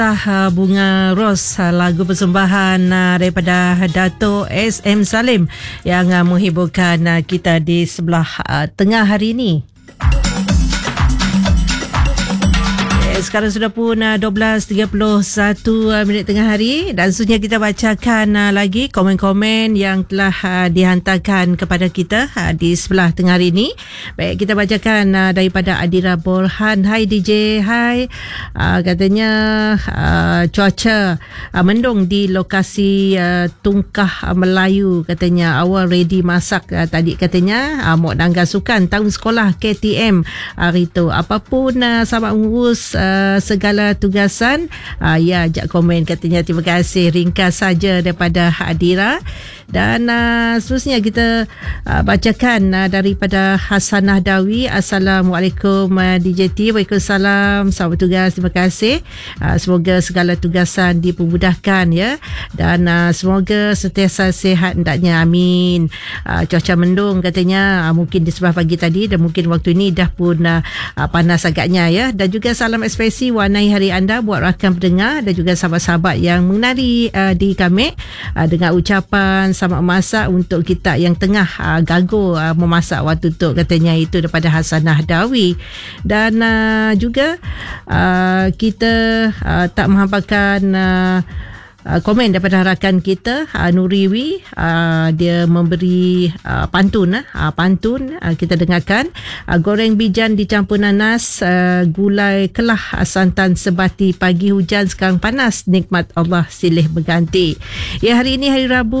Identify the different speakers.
Speaker 1: Bunga Ros, lagu persembahan daripada Dato' SM Salim yang menghiburkan kita di sebelah tengah hari ini. Sekarang sudah pun 12.31 minit tengah hari dan seterusnya kita bacakan lagi komen-komen yang telah dihantarkan kepada kita di sebelah tengah hari ini. Baik, kita bacakan daripada Adira Borhan. Hai DJ, hai. Katanya cuaca mendung di lokasi Tungkah Melayu, katanya awal ready masak tadi, katanya Mok Nangga Sukan tahun sekolah KTM hari tu. Apapun selamat mengurus segala tugasan. Ya, ajak komen, katanya terima kasih. Ringkas saja daripada Adira. Dan seterusnya kita bacakan daripada Hasanah Dawi. Assalamualaikum DJ T. Waalaikumsalam, selamat tugas, terima kasih. Semoga segala tugasan dipermudahkan ya, dan semoga sentiasa sihat hendaknya, amin. Cuaca mendung katanya, mungkin di sebelah pagi tadi dan mungkin waktu ini dah pun panas agaknya ya. Dan juga salam ekspresi warnai hari anda buat rakan pendengar dan juga sahabat-sahabat yang menari di Kamek dengan ucapan selamat memasak untuk kita yang tengah gagal memasak waktu tu, katanya. Itu daripada Hasanah Dawi. Dan juga kita tak menghamparkan komen daripada rakan kita Nuriwi. Dia memberi pantun. Kita dengarkan. Goreng bijan dicampur nanas, gulai kelah santan sebati, pagi hujan sekarang panas, nikmat Allah silih berganti. Ya, hari ini hari Rabu